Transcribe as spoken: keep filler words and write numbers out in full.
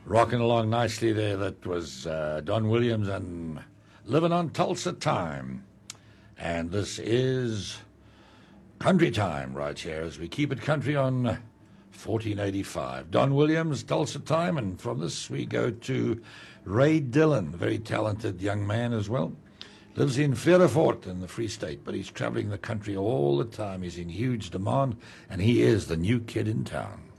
Rocking along nicely there. That was uh, Don Williams and Living on Tulsa Time. And this is Country Time right here as we keep it country on fourteen eighty-five. Don Williams, Tulsa Time. And from this we go to Ray Dillon, very talented young man as well. Lives in Fairfort in the Free State, but he's traveling the country all the time. He's in huge demand, and he is the new kid in town.